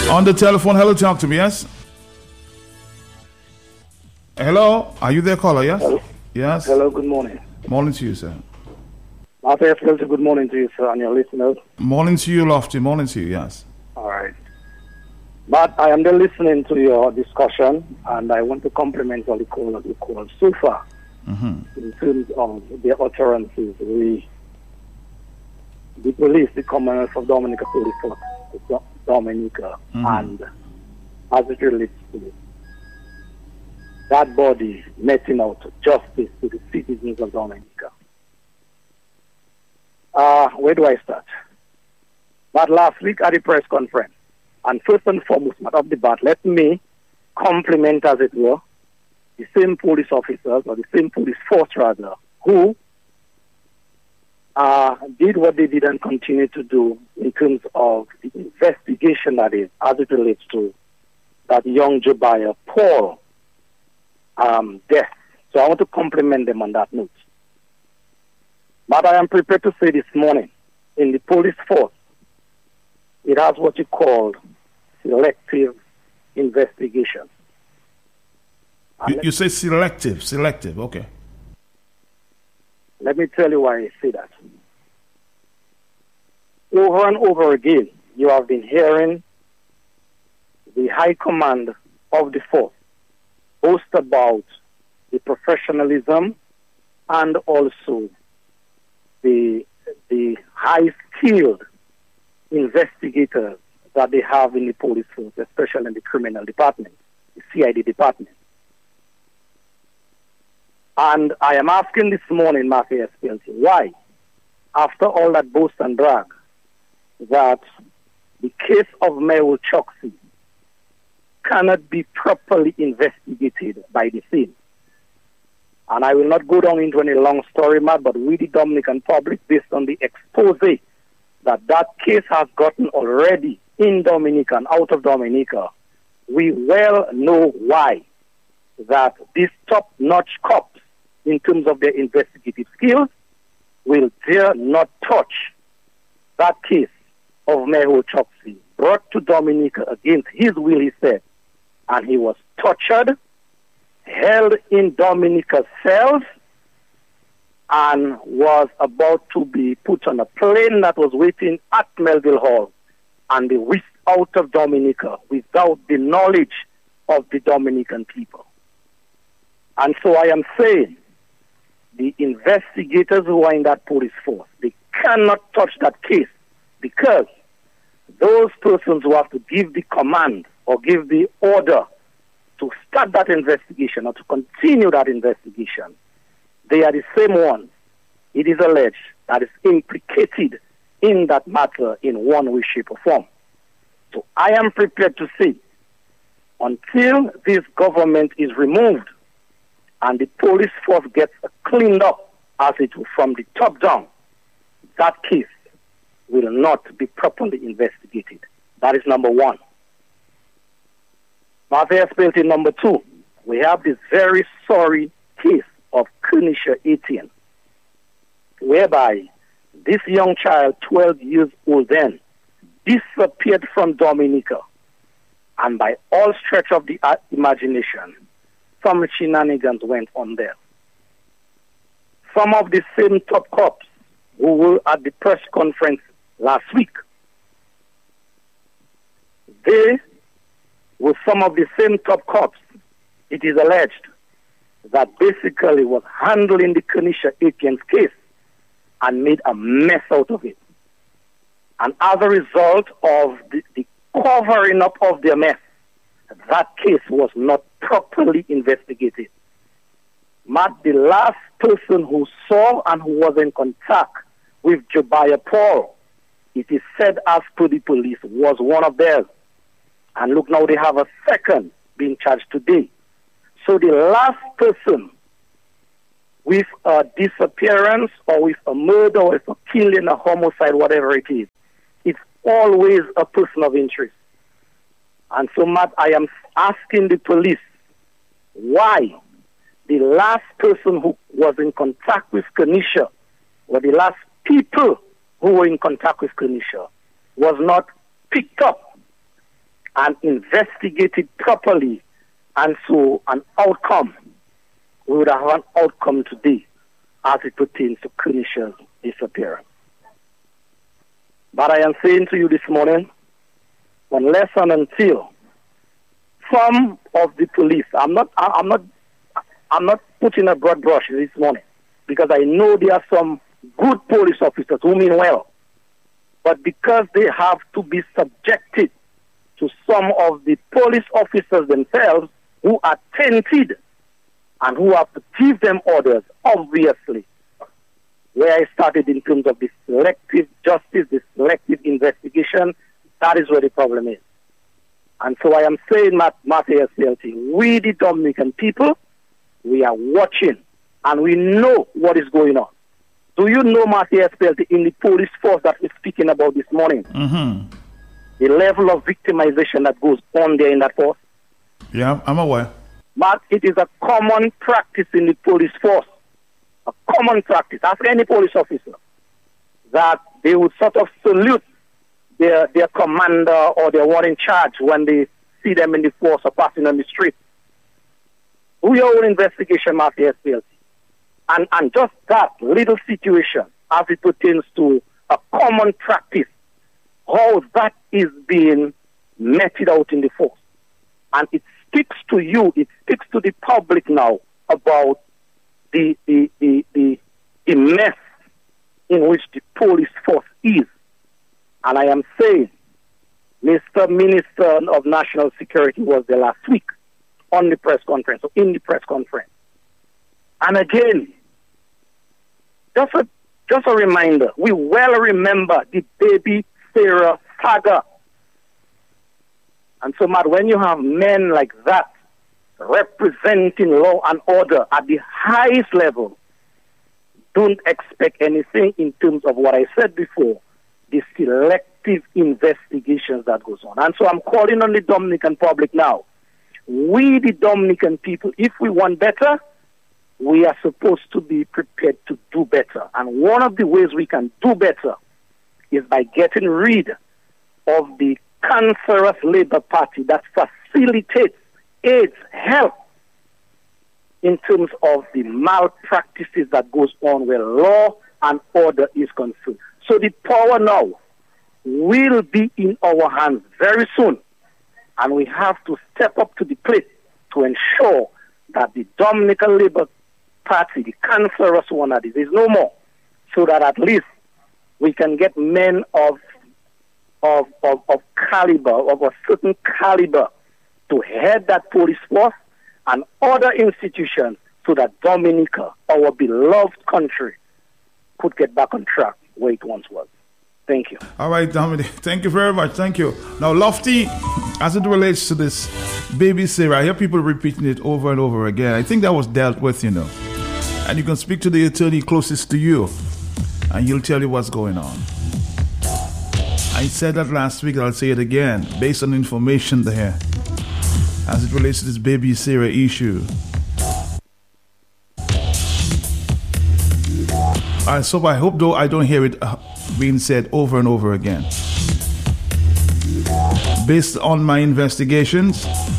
On the telephone, hello, talk to me, yes? Hello, are you there, caller, yes? Hello. Yes. Hello, good morning. Morning to you, sir. Martha, good morning to you, sir, and your listeners. Morning to you, Lofty. Morning to you, yes. All right. But I am there listening to your discussion, and I want to compliment all the callers you called so far in terms of their utterances. The police, the Commonwealth of Dominica Police Force, Dominica, and as it relates to that body meting out justice to the citizens of Dominica. Where do I start? But last week at the press conference, and first and foremost, not of the bat, let me compliment, as it were, the same police officers, or the same police force rather, who did what they did and continue to do in terms of the investigation, that is, as it relates to that young Jobiah Paul death. So I want to compliment them on that note. But I am prepared to say this morning, in the police force, it has what you call selective investigation. You say selective, okay. Let me tell you why I say that. Over and over again, you have been hearing the high command of the force boast about the professionalism and also the high-skilled investigators that they have in the police force, especially in the criminal department, the CID department. And I am asking this morning, Mafia SPLC, why, after all that boast and brag, that the case of Mehul Choksi cannot be properly investigated by the same. And I will not go down into any long story, Matt, but we, the Dominican public, based on the expose that case has gotten already in Dominica and out of Dominica, we well know why that these top-notch cops, in terms of their investigative skills, will dare not touch that case of Mehul Choksi, brought to Dominica against his will, he said, and he was tortured, held in Dominica's cells, and was about to be put on a plane that was waiting at Melville Hall, and they whisked out of Dominica without the knowledge of the Dominican people. And so I am saying, the investigators who are in that police force, they cannot touch that case, because those persons who have to give the command or give the order to start that investigation or to continue that investigation, they are the same ones, it is alleged, that is implicated in that matter in one way, shape, or form. So I am prepared to say, until this government is removed and the police force gets cleaned up, as it were, from the top down, that case will not be properly investigated. That is number one. Mafia SPLT number two, we have this very sorry case of Kenisha Etienne, whereby this young child, 12 years old then, disappeared from Dominica. And by all stretch of the imagination, some shenanigans went on there. Some of the same top cops who were at the press conference last week, they were some of the same top cops, it is alleged, that basically was handling the Kenisha Etienne's case and made a mess out of it. And as a result of the covering up of their mess, that case was not properly investigated. Matt, the last person who saw and who was in contact with Jobiah Paul, it is said as per the police, was one of theirs. And look, now they have a second being charged today. So the last person with a disappearance or with a murder or with a killing, a homicide, whatever it is, it's always a person of interest. And so, Matt, I am asking the police why the last person who was in contact with Kenisha, or the last people who were in contact with Kenisha, was not picked up and investigated properly, and so an outcome, we would have an outcome today as it pertains to Kenisha's disappearance. But I am saying to you this morning, unless and until some of the police, I'm not putting a broad brush this morning, because I know there are some good police officers who mean well, but because they have to be subjected to some of the police officers themselves who are tainted and who have to give them orders, obviously, where I started in terms of the selective justice, the selective investigation, that is where the problem is. And so I am saying, Matthew SPLT, we the Dominican people, we are watching and we know what is going on. Do you know, Matthew SPLT, in the police force that we're speaking about this morning, the level of victimization that goes on there in that force? Yeah, I'm aware. But it is a common practice in the police force, a common practice. Ask any police officer that they would sort of salute their commander or their one in charge when they see them in the force or passing on the street. Do your own investigation, Matthew SPLT. And just that little situation as it pertains to a common practice, how that is being meted out in the force. And it speaks to you, it speaks to the public now about the mess in which the police force is. And I am saying, Mr. Minister of National Security was there last week on the press conference, or in the press conference. And again, just a reminder, we well remember the baby Sarah saga. And so, Matt, when you have men like that representing law and order at the highest level, don't expect anything in terms of what I said before, the selective investigations that goes on. And so I'm calling on the Dominican public now. We, the Dominican people, if we want better, we are supposed to be prepared to do better. And one of the ways we can do better is by getting rid of the cancerous Labour Party that facilitates, aids, help in terms of the malpractices that goes on where law and order is concerned. So the power now will be in our hands very soon, and we have to step up to the plate to ensure that the Dominican Labour Party, the cancerous one that is no more, so that at least we can get men of caliber, of a certain caliber, to head that police force and other institutions, so that Dominica, our beloved country, could get back on track where it once was. Thank you. All right, Dominic. Thank you very much. Thank you. Now, Lofty, as it relates to this baby Sarah, I hear people repeating it over and over again. I think that was dealt with, you know. And you can speak to the attorney closest to you, and he'll tell you what's going on. I said that last week, I'll say it again, based on information there, as it relates to this baby Sarah issue. So I hope, though, I don't hear it being said over and over again. Based on my investigations,